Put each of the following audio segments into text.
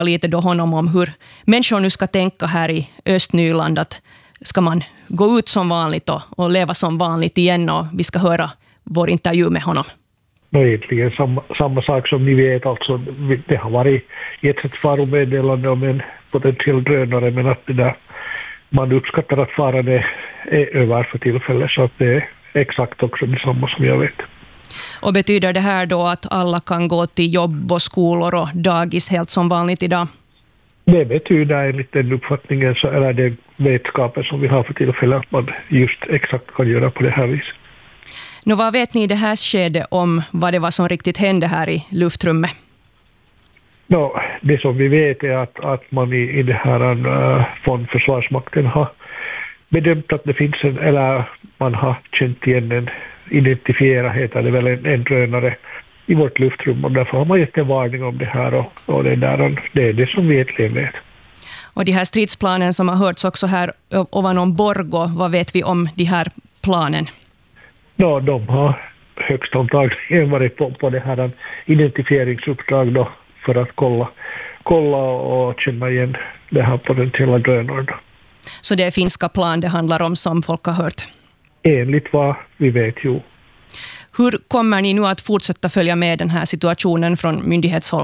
lite då honom om hur människor nu ska tänka här i Östnyland, att ska man gå ut som vanligt och leva som vanligt igen, och vi ska höra vår intervju med honom. Egentligen samma sak som ni vet, alltså det har varit ett faromeddelande om en potentiell drönare, men att det där, man uppskattar att faran är över för tillfället, så att det är exakt också detsamma som jag vet. Och betyder det här då att alla kan gå till jobb och skolor och dagis helt som vanligt idag? Det betyder enligt den uppfattningen, så är det vetskapen som vi har för tillfället, att man just exakt kan göra på det här viset. Nå, vad vet ni i det här skedet om vad det var som riktigt hände här i luftrummet? Det som vi vet är att man i det här från Försvarsmakten har bedömt att det finns eller man har känt igen identifierat, heter det väl, en drönare i vårt luftrum, och därför har man gett en varning om det här, och det är det som vi egentligen vet. Och de här stridsplanen som har hörts också här ovanom Borgå, vad vet vi om de här planen? De har högst antagligen varit på det här identifieringsuppdrag då, för att kolla och känna igen det här potentiella drönaren. Så det är finska plan det handlar om som folk har hört? Enligt vad vi vet, jo. Hur kommer ni nu att fortsätta följa med den här situationen från myndighetshåll?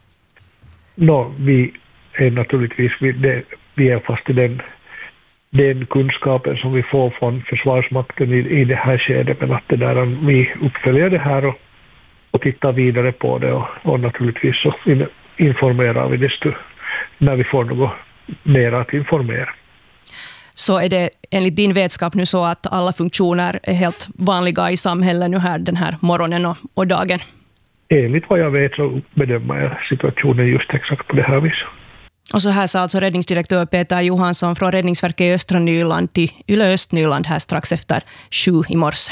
Vi är naturligtvis vi är fast i den kunskapen som vi får från Försvarsmakten i det här skedet, men att det där, vi uppföljer det här och tittar vidare på det, och naturligtvis så informerar vi desto när vi får något mer att informera. Så är det enligt din vetskap nu så att alla funktioner är helt vanliga i samhället nu här den här morgonen och dagen? Enligt vad jag vet så bedömer jag situationen just exakt på det här viset. Och så här sa alltså räddningsdirektör Peter Johansson från Räddningsverket i Östra Nyland till Yle Östnyland här strax efter 7 i morse.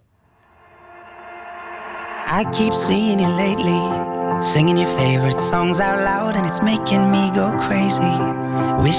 I keep seeing you lately, singing your favorite songs out loud, and it's making me go crazy. Wish